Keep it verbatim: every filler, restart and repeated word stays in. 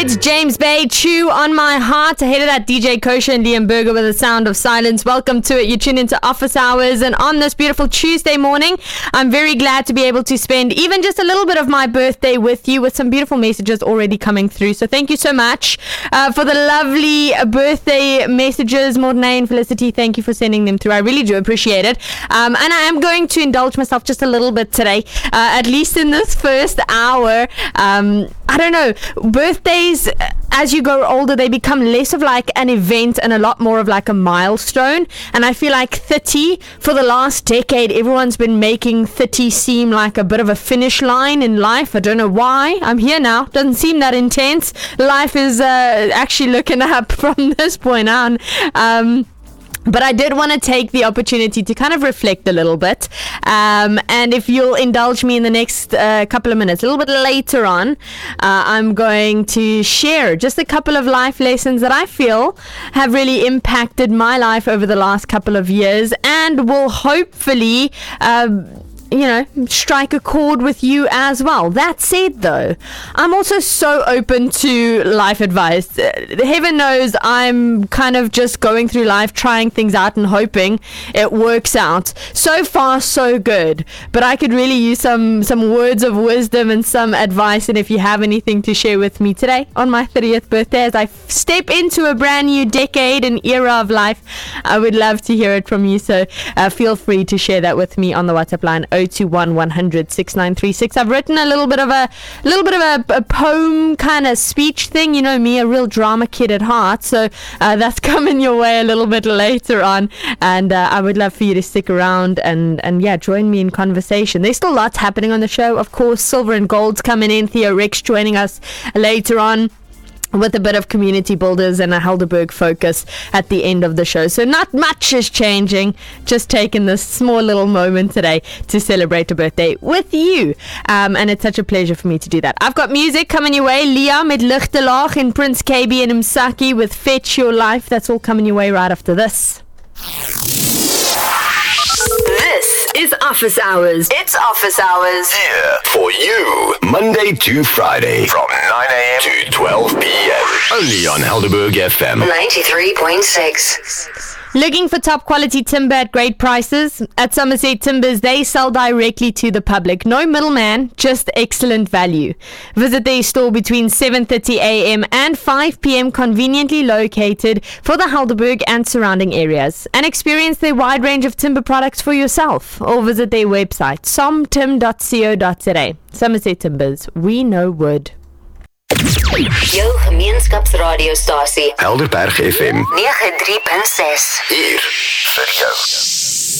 It's James Bay, Chew on My Heart. Ahead of that, D J Kosher and Liam Berger with The Sound of Silence. Welcome to it. You tune into Office Hours. And on this beautiful Tuesday morning, I'm very glad to be able to spend even just a little bit of my birthday with you, with some beautiful messages already coming through. So thank you so much uh, for the lovely birthday messages. Mornay and Felicity, thank you for sending them through. I really do appreciate it. Um, and I am going to indulge myself just a little bit today, uh, at least in this first hour. Um, I don't know. Birthdays, as you grow older, they become less of like an event and a lot more of like a milestone. And I feel like thirty, for the last decade, everyone's been making thirty seem like a bit of a finish line in life. I don't know why. I'm here now. Doesn't seem that intense. Life is uh, actually looking up from this point on. Um, But I did want to take the opportunity to kind of reflect a little bit. Um, and if you'll indulge me in the next uh, couple of minutes, a little bit later on, uh, I'm going to share just a couple of life lessons that I feel have really impacted my life over the last couple of years and will hopefully Uh, you know, strike a chord with you as well. That said, though, I'm also so open to life advice. Uh, heaven knows I'm kind of just going through life, trying things out and hoping it works out. So far, so good. But I could really use some, some words of wisdom and some advice. And if you have anything to share with me today on my thirtieth birthday, as I f- step into a brand new decade and era of life, I would love to hear it from you. So uh, feel free to share that with me on the WhatsApp line zero two one one hundred six nine three six. I've written a little bit of a, a little bit of a, a poem kind of speech thing. You know me, a real drama kid at heart. So uh, that's coming your way a little bit later on. And uh, I would love for you to stick around and, and yeah, join me in conversation. There's still lots happening on the show. Of course, Silver and Gold's coming in. Theo Rex joining us later on, with a bit of community builders and a Helderberg focus at the end of the show. So not much is changing, just taking this small little moment today to celebrate a birthday with you. Um, and it's such a pleasure for me to do that. I've got music coming your way. Leah met Lichtelaag and Prince K B and Msaki with Fetch Your Life. That's all coming your way right after this. This is Office Hours. It's Office Hours. Here for you, Monday to Friday from nine a.m. to twelve p.m. Only on Helderberg F M ninety-three point six. Looking for top quality timber at great prices? At Somerset Timbers, they sell directly to the public. No middleman, just excellent value. Visit their store between seven thirty a.m. and five p.m. conveniently located for the Helderberg and surrounding areas. And experience their wide range of timber products for yourself. Or visit their website, somtim dot co dot za. Somerset Timbers, we know wood. Jou gemeenskapsradiostasie Helderberg F M ninety-three point six. hier vir jou.